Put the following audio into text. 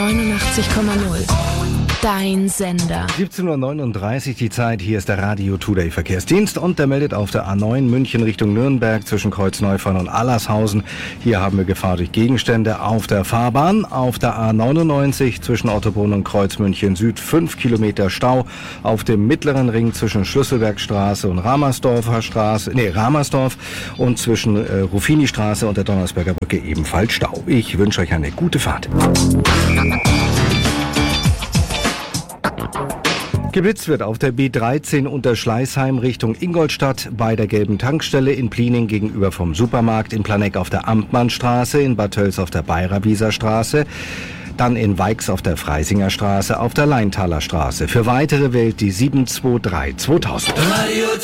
89,0. Dein Sender. 17:39 Uhr die Zeit. Hier ist der Radio Today Verkehrsdienst und der meldet auf der A9 München Richtung Nürnberg zwischen Kreuzneufahren und Allershausen. Hier haben wir Gefahr durch Gegenstände auf der Fahrbahn. Auf der A99 zwischen Ottobrunn und Kreuzmünchen Süd 5 Kilometer Stau. Auf dem mittleren Ring zwischen Schlüsselbergstraße und Ramersdorf und zwischen Ruffini-Straße und der Donnersberger Brücke ebenfalls Stau. Ich wünsche euch eine gute Fahrt. Geblitzt wird auf der B13 unter Schleißheim Richtung Ingolstadt, bei der gelben Tankstelle in Pliening gegenüber vom Supermarkt, in Planegg auf der Amtmannstraße, in Bad Tölz auf der Bayrer-Wieser Straße, dann in Weix auf der Freisinger Straße, auf der Leintaler Straße. Für weitere wählt die 723 2000.